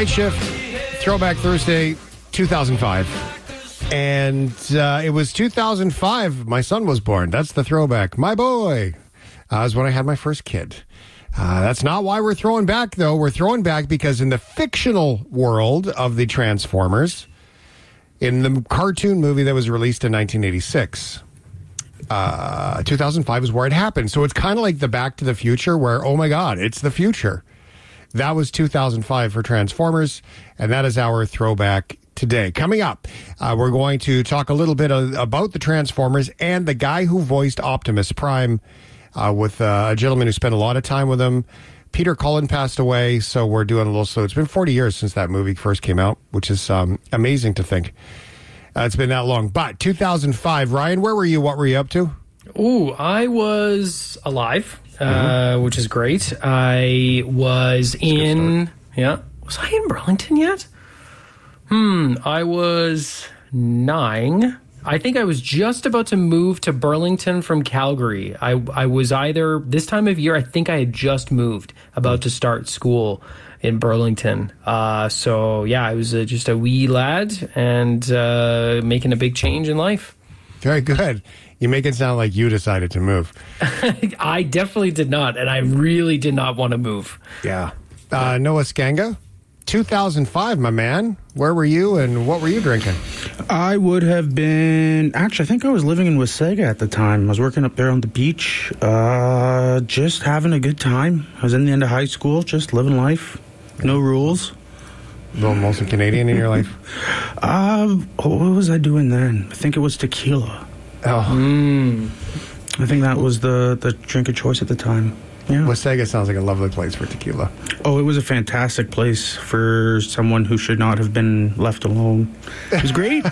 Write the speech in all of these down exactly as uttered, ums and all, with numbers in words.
Night Shift, Throwback Thursday, two thousand five. And uh, it was two thousand five, my son was born. That's the throwback. My boy. Uh, was when I had my first kid. Uh, that's not why we're throwing back, though. We're throwing back because in the fictional world of the Transformers, in the cartoon movie that was released in nineteen eighty-six, uh, two thousand five is where it happened. So it's kind of like the Back to the Future where, oh my God, it's the future. That was two thousand five for Transformers, and that is our throwback today. Coming up, uh, we're going to talk a little bit of, about the Transformers and the guy who voiced Optimus Prime uh, with uh, a gentleman who spent a lot of time with him. Peter Cullen passed away, so we're doing a little slow. It's been forty years since that movie first came out, which is um, amazing to think. Uh, it's been that long. But two thousand five, Ryan, where were you? What were you up to? Ooh, I was alive. Uh, which is great. I was That's in, yeah. Was I in Burlington yet? Hmm, I was nine. I think I was just about to move to Burlington from Calgary. I, I was either, this time of year, I think I had just moved, about to start school in Burlington. Uh, so, yeah, I was uh, just a wee lad and uh, making a big change in life. Very good. You make it sound like you decided to move. I definitely did not, and I really did not want to move. Yeah. Uh, Noah Skanga, two thousand five, my man. Where were you, and what were you drinking? I would have been... Actually, I think I was living in Wasaga at the time. I was working up there on the beach, uh, just having a good time. I was in the end of high school, just living life. No rules. A little mostly Canadian in your life? Uh, what was I doing then? I think it was tequila. Oh. Mm. I think that was the, the drink of choice at the time. Yeah. Wasaga sounds like a lovely place for tequila. Oh, it was a fantastic place for someone who should not have been left alone. It was great.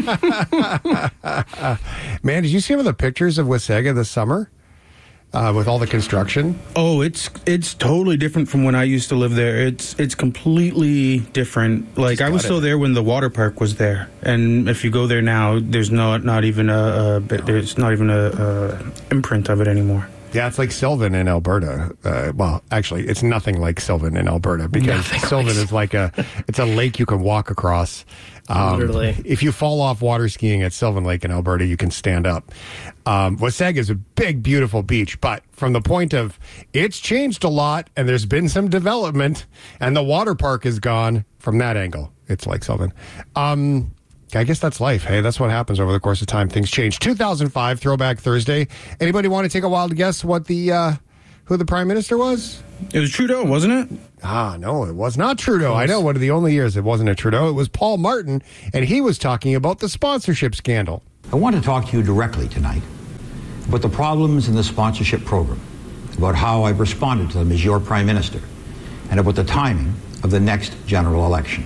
Man, did you see some of the pictures of Wasaga this summer? Uh, with all the construction? Oh, it's it's totally different from when I used to live there. It's it's completely different. Like, I was still there when the water park was there, and if you go there now, there's not not even a, a there's not even a, a imprint of it anymore. Yeah, it's like Sylvan in Alberta. Uh, well, actually, it's nothing like Sylvan in Alberta because Nothing Sylvan like is like a it's a lake you can walk across. Um, Literally. If you fall off water skiing at Sylvan Lake in Alberta, you can stand up. Um, Wasaga is a big, beautiful beach, but from the point of it's changed a lot and there's been some development and the water park is gone, from that angle, it's like Sylvan. Um, I guess that's life. Hey, that's what happens over the course of time. Things change. two thousand five, Throwback Thursday. Anybody want to take a while to guess what the uh, who the prime minister was? It was Trudeau, wasn't it? Ah, no, it was not Trudeau. I know one of the only years it wasn't a Trudeau. It was Paul Martin, and he was talking about the sponsorship scandal. I want to talk to you directly tonight about the problems in the sponsorship program, about how I've responded to them as your prime minister, and about the timing of the next general election.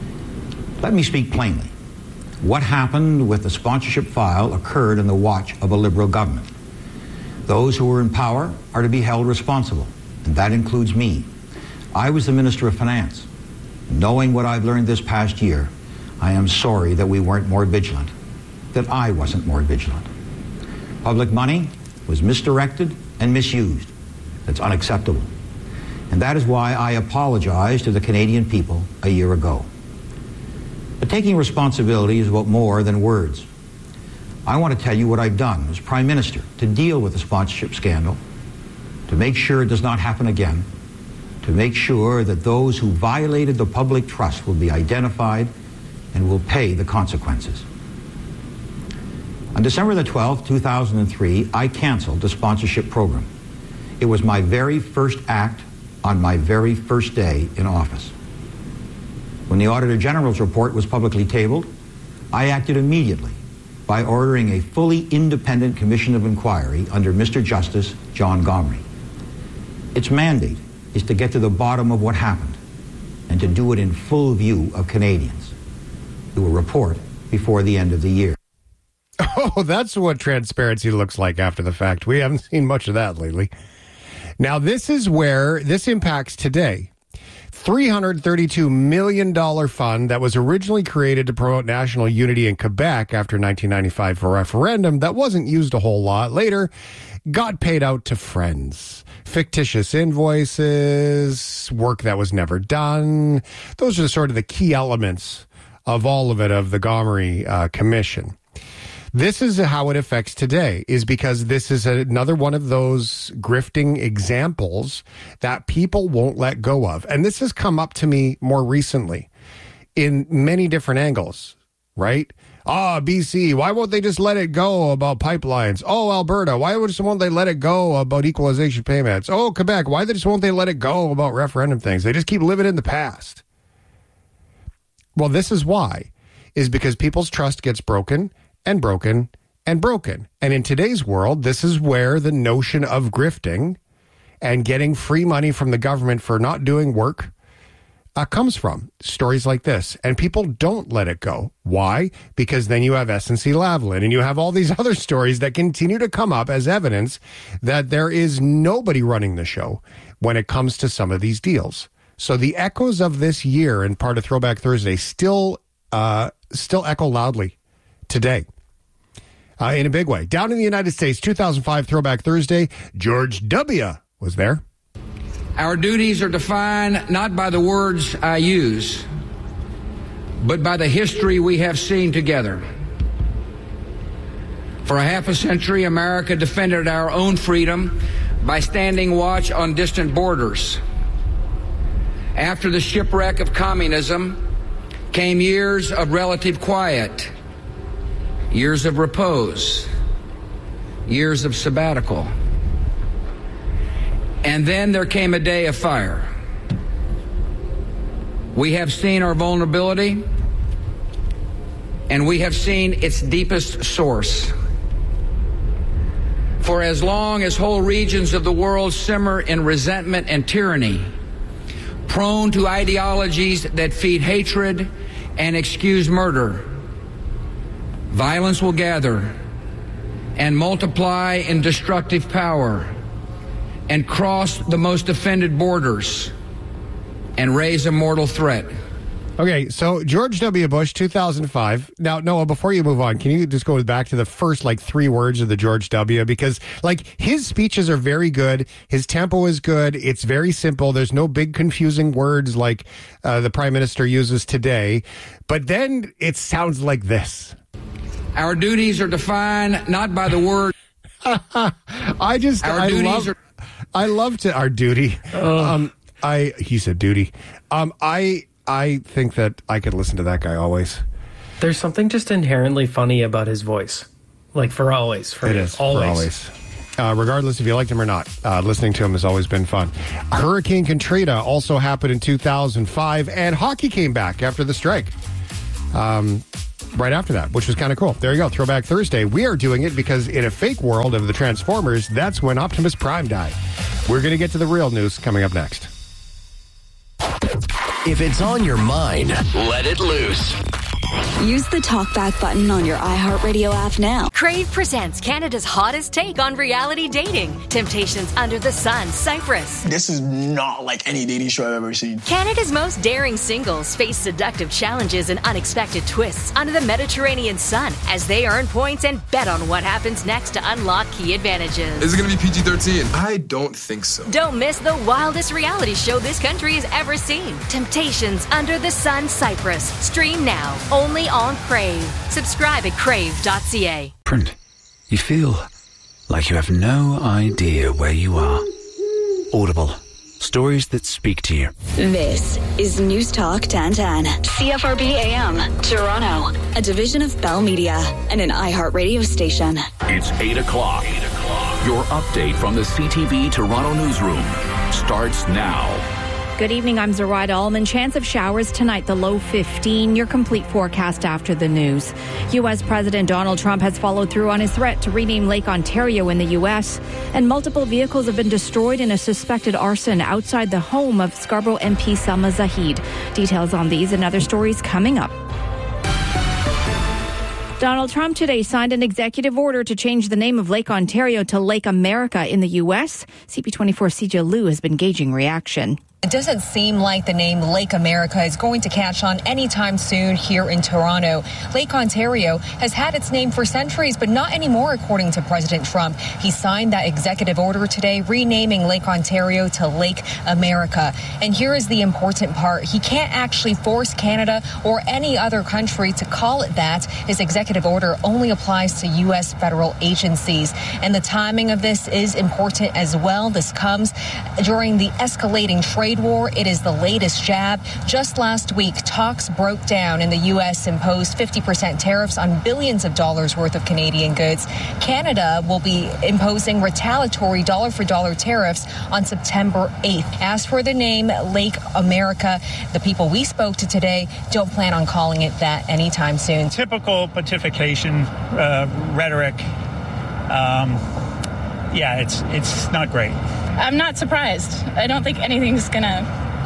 Let me speak plainly. What happened with the sponsorship file occurred in the watch of a Liberal government. Those who were in power are to be held responsible, and that includes me. I was the Minister of Finance. Knowing what I've learned this past year, I am sorry that we weren't more vigilant, that I wasn't more vigilant. Public money was misdirected and misused. That's unacceptable. And that is why I apologized to the Canadian people a year ago. But taking responsibility is about more than words. I want to tell you what I've done as Prime Minister to deal with the sponsorship scandal, to make sure it does not happen again, to make sure that those who violated the public trust will be identified and will pay the consequences. On December the twelfth, two thousand three, I canceled the sponsorship program. It was my very first act on my very first day in office. When the Auditor General's report was publicly tabled, I acted immediately by ordering a fully independent commission of inquiry under Mister Justice John Gomery. Its mandate is to get to the bottom of what happened and to do it in full view of Canadians. It will report before the end of the year. Oh, that's what transparency looks like after the fact. We haven't seen much of that lately. Now, this is where this impacts today. three hundred thirty-two million dollars fund that was originally created to promote national unity in Quebec after nineteen ninety-five referendum that wasn't used a whole lot. Later, got paid out to friends. Fictitious invoices, work that was never done. Those are sort of the key elements of all of it, of the Gomery uh, Commission. This is how it affects today, is because this is another one of those grifting examples that people won't let go of. And this has come up to me more recently in many different angles, right? Ah, oh, B C, why won't they just let it go about pipelines? Oh, Alberta, why won't they let it go about equalization payments? Oh, Quebec, why just won't they let it go about referendum things? They just keep living in the past. Well, this is why, is because people's trust gets broken and broken and broken. And in today's world, this is where the notion of grifting and getting free money from the government for not doing work uh, comes from. Stories like this. And people don't let it go. Why? Because then you have S N C Lavalin and you have all these other stories that continue to come up as evidence that there is nobody running the show when it comes to some of these deals. So the echoes of this year and part of Throwback Thursday still uh, still echo loudly today, uh, in a big way. Down in the United States, two thousand five Throwback Thursday, George W. was there. Our duties are defined not by the words I use, but by the history we have seen together. For a half a century, America defended our own freedom by standing watch on distant borders. After the shipwreck of communism came years of relative quiet, years of repose, years of sabbatical. And then there came a day of fire. We have seen our vulnerability, and we have seen its deepest source. For as long as whole regions of the world simmer in resentment and tyranny, prone to ideologies that feed hatred and excuse murder, violence will gather and multiply in destructive power and cross the most offended borders and raise a mortal threat. Okay, so George W. Bush, two thousand five. Now, Noah, before you move on, can you just go back to the first, like, three words of the George W.? Because, like, his speeches are very good. His tempo is good. It's very simple. There's no big confusing words like uh, the Prime Minister uses today. But then it sounds like this. Our duties are defined not by the word. I just, our I duties love, are. I love to, our duty. Oh. Um, I, he said duty. Um, I, I think that I could listen to that guy always. There's something just inherently funny about his voice. Like, for always. For it is, always. for always. Uh, regardless if you liked him or not, uh, listening to him has always been fun. Hurricane Katrina also happened in two thousand five, and hockey came back after the strike. Um, right after that, which was kind of cool. There you go, Throwback Thursday. We are doing it because in a fake world of the Transformers, that's when Optimus Prime died. We're going to get to the real news coming up next. If it's on your mind, let it loose. Use the TalkBack button on your iHeartRadio app now. Crave presents Canada's hottest take on reality dating. Temptations Under the Sun, Cyprus. This is not like any dating show I've ever seen. Canada's most daring singles face seductive challenges and unexpected twists under the Mediterranean sun as they earn points and bet on what happens next to unlock key advantages. Is it going to be P G thirteen? I don't think so. Don't miss the wildest reality show this country has ever seen. Temptations Under the Sun, Cyprus. Stream now. Only on Crave. Subscribe at crave dot c a. Print. You feel like you have no idea where you are. Audible. Stories that speak to you. This is News Talk ten ten. C F R B A M, Toronto. A division of Bell Media and an iHeartRadio station. It's eight o'clock. eight o'clock. Your update from the C T V Toronto newsroom starts now. Good evening, I'm Zoraida Allman. Chance of showers tonight, the low fifteen. Your complete forecast after the news. U S. President Donald Trump has followed through on his threat to rename Lake Ontario in the U S, and multiple vehicles have been destroyed in a suspected arson outside the home of Scarborough M P Salma Zahid. Details on these and other stories coming up. Donald Trump today signed an executive order to change the name of Lake Ontario to Lake America in the U S. C P twenty-four C J Liu has been gauging reaction. It doesn't seem like the name Lake America is going to catch on anytime soon here in Toronto. Lake Ontario has had its name for centuries, but not anymore, according to President Trump. He signed that executive order today, renaming Lake Ontario to Lake America. And here is the important part. He can't actually force Canada or any other country to call it that. His executive order only applies to U S federal agencies. And the timing of this is important as well. This comes during the escalating trade war. It is the latest jab. Just last week, talks broke down and the U S imposed fifty percent tariffs on billions of dollars worth of Canadian goods. Canada will be imposing retaliatory dollar-for-dollar tariffs on September eighth. As for the name Lake America, the people we spoke to today don't plan on calling it that anytime soon. Typical pontification uh, rhetoric. Um, yeah, it's it's not great. I'm not surprised. I don't think anything's gonna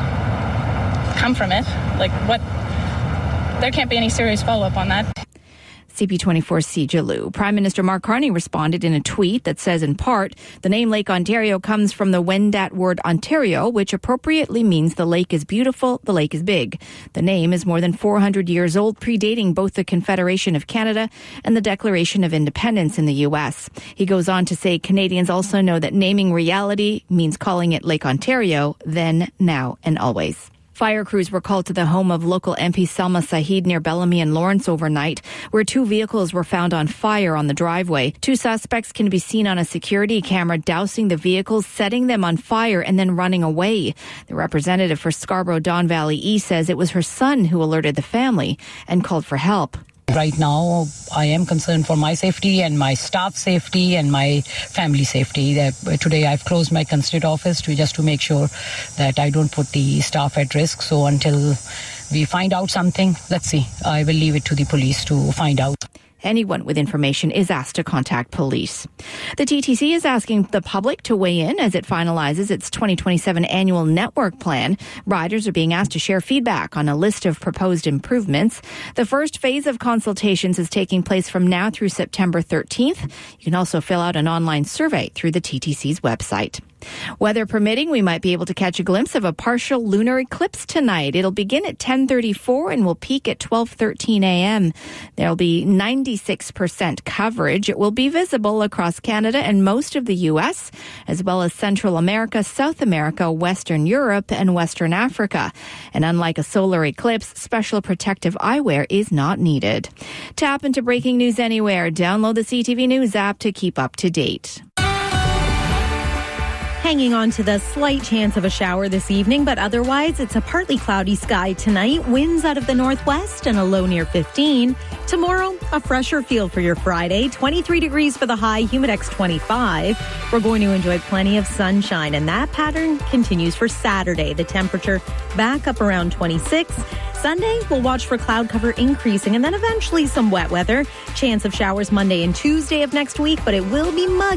come from it. Like, what? There can't be any serious follow-up on that. C P twenty-four C Jalou. Prime Minister Mark Carney responded in a tweet that says, in part, the name Lake Ontario comes from the Wendat word Ontario, which appropriately means the lake is beautiful, the lake is big. The name is more than four hundred years old, predating both the Confederation of Canada and the Declaration of Independence in the U S. He goes on to say Canadians also know that naming reality means calling it Lake Ontario, then, now, and always. Fire crews were called to the home of local M P Selma Saheed near Bellamy and Lawrence overnight, where two vehicles were found on fire on the driveway. Two suspects can be seen on a security camera dousing the vehicles, setting them on fire, and then running away. The representative for Scarborough Don Valley East says it was her son who alerted the family and called for help. Right now, I am concerned for my safety and my staff safety and my family safety. Today, I've closed my constituent office to just to make sure that I don't put the staff at risk. So until we find out something, let's see. I will leave it to the police to find out. Anyone with information is asked to contact police. The T T C is asking the public to weigh in as it finalizes its twenty twenty-seven annual network plan. Riders are being asked to share feedback on a list of proposed improvements. The first phase of consultations is taking place from now through September thirteenth. You can also fill out an online survey through the T T C's website. Weather permitting, we might be able to catch a glimpse of a partial lunar eclipse tonight. It'll begin at ten thirty-four and will peak at twelve thirteen a.m. There'll be ninety-six percent coverage. It will be visible across Canada and most of the U S, as well as Central America, South America, Western Europe, and Western Africa. And unlike a solar eclipse, special protective eyewear is not needed. Tap into breaking news anywhere. Download the C T V News app to keep up to date. Hanging on to the slight chance of a shower this evening, but otherwise it's a partly cloudy sky tonight. Winds out of the northwest and a low near fifteen. Tomorrow, a fresher feel for your Friday. twenty-three degrees for the high, Humidex twenty-five. We're going to enjoy plenty of sunshine, and that pattern continues for Saturday. The temperature back up around twenty-six. Sunday, we'll watch for cloud cover increasing and then eventually some wet weather. Chance of showers Monday and Tuesday of next week, but it will be muggy.